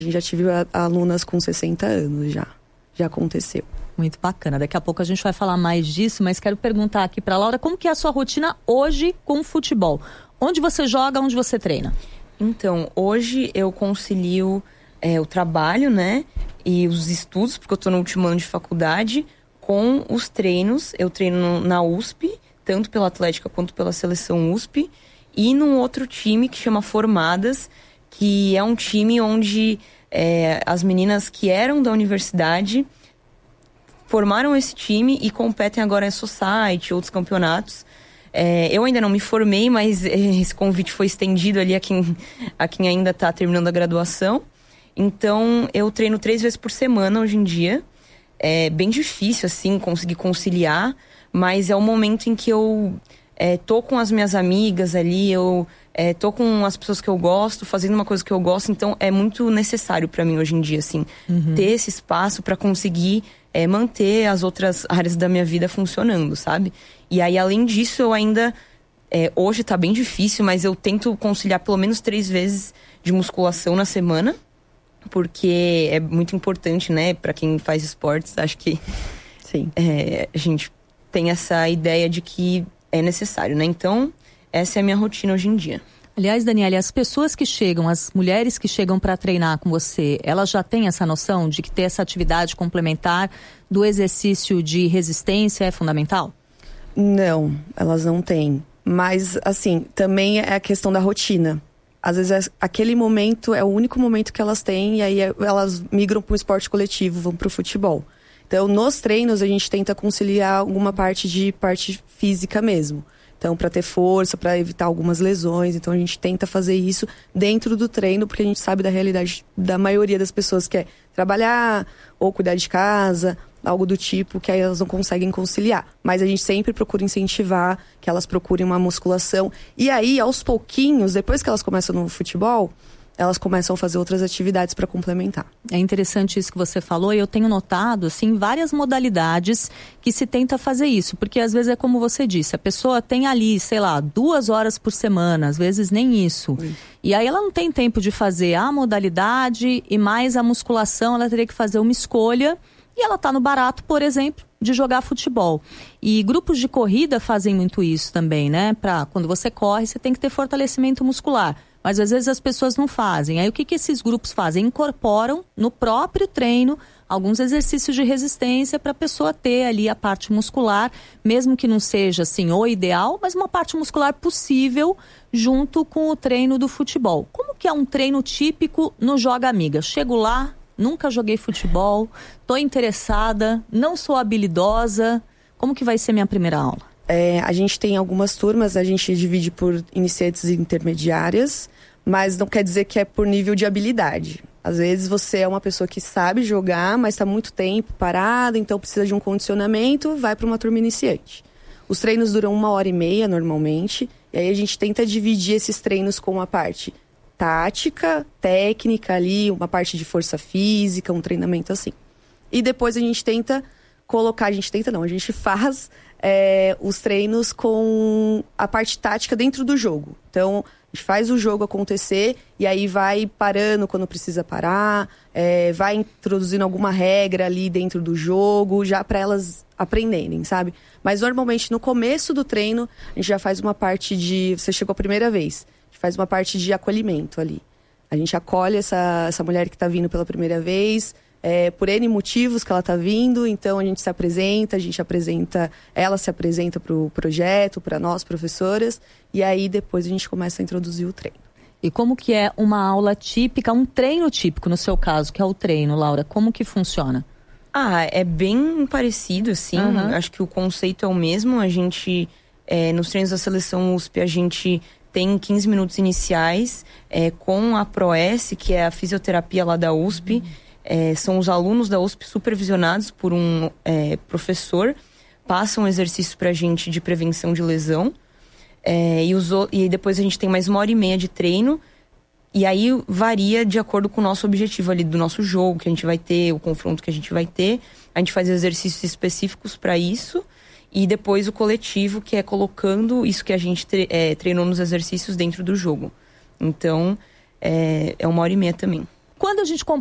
A gente já tive alunas com 60 anos já aconteceu. Muito bacana. Daqui a pouco a gente vai falar mais disso, mas quero perguntar aqui para Laura, como que é a sua rotina hoje com o futebol? Onde você joga, onde você treina? Então, hoje eu concilio o trabalho, né, e os estudos, porque eu tô no último ano de faculdade, com os treinos. Eu treino na USP, tanto pela Atlética quanto pela Seleção USP, e num outro time que chama Formadas, que é um time onde as meninas que eram da universidade formaram esse time e competem agora em society, outros campeonatos. Eu ainda não me formei, mas esse convite foi estendido ali a quem ainda está terminando a graduação. Então, eu treino 3 vezes por semana hoje em dia. É bem difícil, assim, conseguir conciliar, mas é o momento em que eu tô com as minhas amigas ali, eu tô com as pessoas que eu gosto, fazendo uma coisa que eu gosto, então é muito necessário para mim hoje em dia, assim, ter esse espaço para conseguir manter as outras áreas da minha vida funcionando, sabe? E aí, além disso, eu ainda... hoje tá bem difícil, mas eu tento conciliar pelo menos 3 vezes de musculação na semana, porque é muito importante, né? Para quem faz esportes, acho que Sim. A gente tem essa ideia de que é necessário, né? Então, essa é a minha rotina hoje em dia. Aliás, Daniela, as pessoas que chegam, as mulheres que chegam para treinar com você, elas já têm essa noção de que ter essa atividade complementar do exercício de resistência é fundamental? Não, elas não têm. Mas, assim, também é a questão da rotina. Às vezes, aquele momento é o único momento que elas têm e aí elas migram para o esporte coletivo, vão para o futebol. Então, nos treinos, a gente tenta conciliar alguma parte física mesmo. Então, para ter força, para evitar algumas lesões. Então, a gente tenta fazer isso dentro do treino, porque a gente sabe da realidade da maioria das pessoas que é trabalhar ou cuidar de casa, algo do tipo, que aí elas não conseguem conciliar. Mas a gente sempre procura incentivar que elas procurem uma musculação. E aí, aos pouquinhos, depois que elas começam no futebol, elas começam a fazer outras atividades para complementar. É interessante isso que você falou, e eu tenho notado, assim, várias modalidades que se tenta fazer isso, porque às vezes é como você disse, a pessoa tem ali, sei lá, 2 horas por semana, às vezes nem isso. E aí ela não tem tempo de fazer a modalidade e mais a musculação, ela teria que fazer uma escolha, e ela tá no barato, por exemplo, de jogar futebol. E grupos de corrida fazem muito isso também, né? Quando você corre, você tem que ter fortalecimento muscular. Mas às vezes as pessoas não fazem. Aí o que esses grupos fazem? Incorporam no próprio treino alguns exercícios de resistência para a pessoa ter ali a parte muscular, mesmo que não seja assim o ideal, mas uma parte muscular possível junto com o treino do futebol. Como que é um treino típico no Joga Amiga? Chego lá, nunca joguei futebol, estou interessada, não sou habilidosa. Como que vai ser minha primeira aula? A gente tem algumas turmas, a gente divide por iniciantes e intermediárias, mas não quer dizer que é por nível de habilidade. Às vezes você é uma pessoa que sabe jogar, mas está muito tempo parada, então precisa de um condicionamento, vai para uma turma iniciante. Os treinos duram 1h30 normalmente, e aí a gente tenta dividir esses treinos com uma parte tática, técnica ali, uma parte de força física, um treinamento assim. E depois a gente tenta colocar, a gente faz os treinos com a parte tática dentro do jogo. Então, a gente faz o jogo acontecer e aí vai parando quando precisa parar, vai introduzindo alguma regra ali dentro do jogo, já para elas aprenderem, sabe? Mas normalmente no começo do treino, a gente já faz uma parte de... Você chegou a primeira vez, a gente faz uma parte de acolhimento ali. A gente acolhe essa mulher que está vindo pela primeira vez... por N motivos que ela está vindo, então a gente se apresenta, ela se apresenta para o projeto, para nós, professoras, e aí depois a gente começa a introduzir o treino. E como que é uma aula típica, um treino típico, no seu caso, que é o treino, Laura? Como que funciona? É bem parecido, assim, acho que o conceito é o mesmo. A gente, nos treinos da Seleção USP, a gente tem 15 minutos iniciais com a ProS, que é a fisioterapia lá da USP. São os alunos da USP supervisionados por um professor, passam exercícios pra gente de prevenção de lesão, e depois a gente tem mais 1h30 de treino, e aí varia de acordo com o nosso objetivo ali, do nosso jogo que a gente vai ter, o confronto que a gente vai ter. A gente faz exercícios específicos para isso, e depois o coletivo, que é colocando isso que a gente treinou nos exercícios dentro do jogo. Então, é 1h30 também. Quando a gente